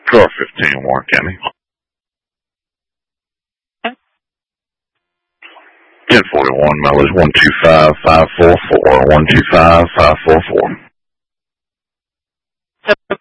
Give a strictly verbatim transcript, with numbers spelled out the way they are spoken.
Car fifteen, Warren County. ten forty-one, mileage one two five five four four, one two five five four four.